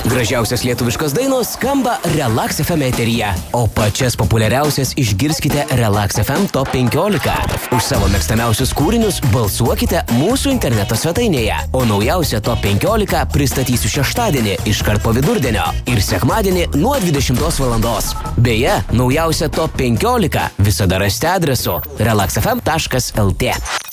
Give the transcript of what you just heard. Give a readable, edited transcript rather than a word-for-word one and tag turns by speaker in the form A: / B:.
A: Gražiausios lietuviškos dainos skamba Relax FM eteryje, o pačias populiariausias išgirskite Relax FM Top 15. Už savo mėgstamiausius kūrinius balsuokite mūsų interneto svetainėje, o naujausią Top 15 pristatysiu šeštadienį iškart po vidurdienio ir sekmadienį nuo 20 valandos. Beje, naujausią Top 15 visada rasite adresu relaxfm.lt.